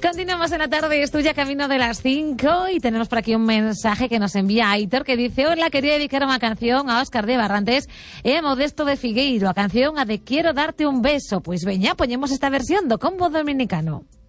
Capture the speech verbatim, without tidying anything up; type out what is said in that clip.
Continuamos en la tarde, estoy ya camino de las cinco y tenemos por aquí un mensaje que nos envía Aitor que dice: hola, quería dedicar una canción a Óscar de Barrantes e Modesto de Figueiro, a canción a de Quiero darte un beso. Pues veña, poñemos esta versión do combo dominicano.